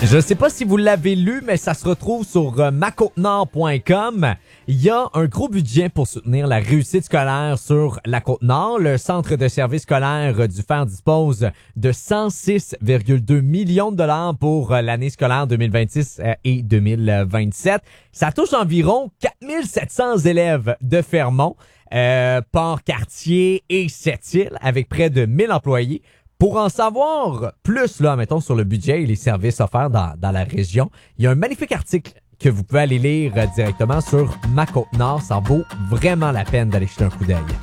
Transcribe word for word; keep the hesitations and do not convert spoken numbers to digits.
Je ne sais pas si vous l'avez lu, mais ça se retrouve sur euh, ma côte nord point com. Il y a un gros budget pour soutenir la réussite scolaire sur la Côte-Nord. Le Centre de services scolaires du Fer dispose de cent six virgule deux millions de dollars pour euh, l'année scolaire deux mille vingt-six euh, et deux mille vingt-sept. Ça touche environ quatre mille sept cents élèves de Fermont, euh, Port-Cartier et Sept-Îles, avec près de mille employés. Pour en savoir plus, là, mettons, sur le budget et les services offerts dans, dans la région, il y a un magnifique article que vous pouvez aller lire directement sur Ma Côte-Nord. Ça vaut vraiment la peine d'aller jeter un coup d'œil.